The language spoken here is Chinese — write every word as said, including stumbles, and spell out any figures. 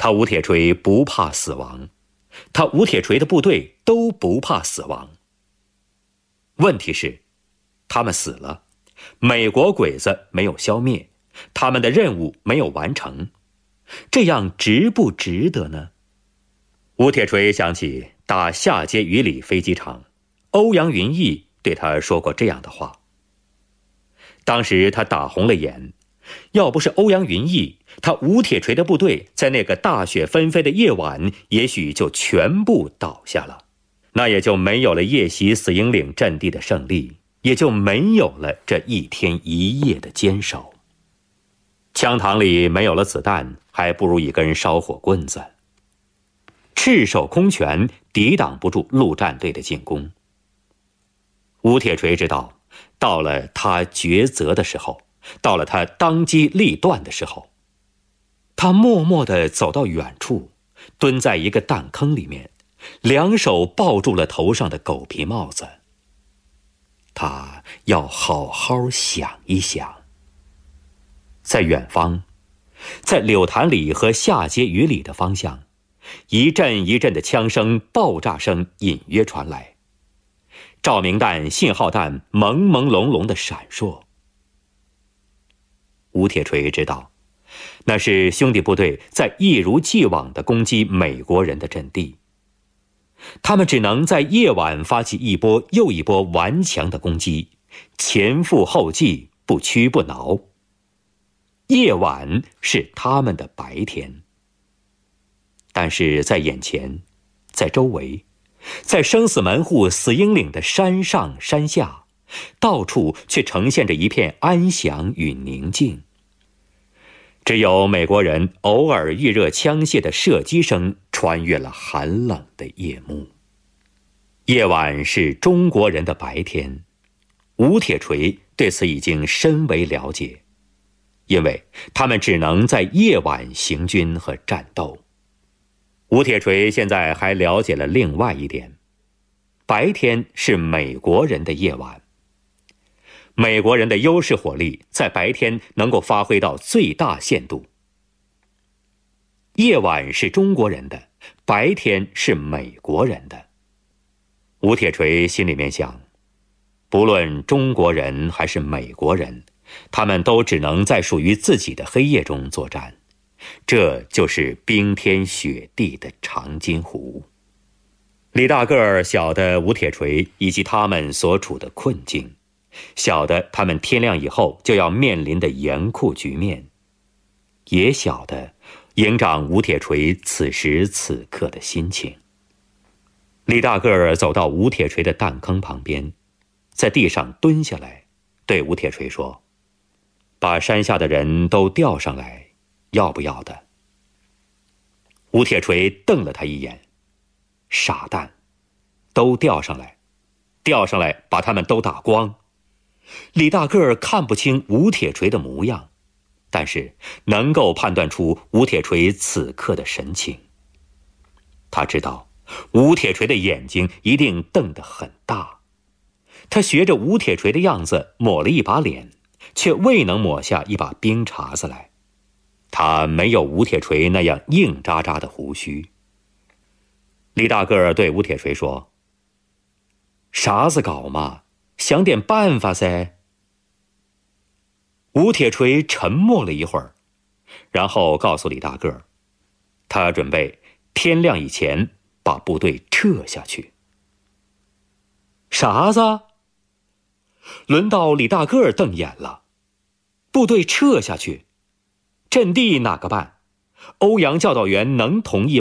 他吴铁锤不怕死亡，他吴铁锤的部队都不怕死亡。问题是，他们死了，美国鬼子没有消灭，他们的任务没有完成，这样值不值得呢？吴铁锤想起打下街鱼里飞机场，欧阳云逸对他说过这样的话。当时他打红了眼，要不是欧阳云逸，他吴铁锤的部队在那个大雪纷飞的夜晚，也许就全部倒下了，那也就没有了夜袭死营岭阵地的胜利，也就没有了这一天一夜的坚守。枪膛里没有了子弹，还不如一根烧火棍子。赤手空拳抵挡不住陆战队的进攻。吴铁锤知道，到了他抉择的时候，到了他当机立断的时候。他默默地走到远处，蹲在一个弹坑里面，两手抱住了头上的狗皮帽子。他要好好想一想。在远方，在柳潭里和下街鱼里的方向，一阵一阵的枪声、爆炸声隐约传来，照明弹、信号弹朦朦胧胧的闪烁。吴铁锤知道，那是兄弟部队在一如既往地攻击美国人的阵地，他们只能在夜晚发起一波又一波顽强的攻击，前赴后继，不屈不挠。夜晚是他们的白天。但是在眼前，在周围，在生死门户死营岭的山上山下，到处却呈现着一片安详与宁静。只有美国人偶尔预热枪械的射击声穿越了寒冷的夜幕。夜晚是中国人的白天，吴铁锤对此已经深为了解，因为他们只能在夜晚行军和战斗。吴铁锤现在还了解了另外一点，白天是美国人的夜晚。美国人的优势火力在白天能够发挥到最大限度。夜晚是中国人的，白天是美国人的。吴铁锤心里面想，不论中国人还是美国人，他们都只能在属于自己的黑夜中作战。这就是冰天雪地的长津湖。李大个儿晓得吴铁锤以及他们所处的困境，晓得他们天亮以后就要面临的严酷局面，也晓得营长吴铁锤此时此刻的心情。李大个儿走到吴铁锤的弹坑旁边，在地上蹲下来，对吴铁锤说：“把山下的人都调上来，要不要的？”吴铁锤瞪了他一眼：“傻蛋，都调上来，调上来把他们都打光。”李大个儿看不清吴铁锤的模样，但是能够判断出吴铁锤此刻的神情。他知道吴铁锤的眼睛一定瞪得很大。他学着吴铁锤的样子抹了一把脸，却未能抹下一把冰碴子来。他没有吴铁锤那样硬扎扎的胡须。李大个儿对吴铁锤说：“啥子搞嘛，想点办法噻。”吴铁锤沉默了一会儿，然后告诉李大个儿，他准备天亮以前把部队撤下去。啥子？轮到李大个儿瞪眼了。部队撤下去，阵地哪个办？欧阳教导员能同意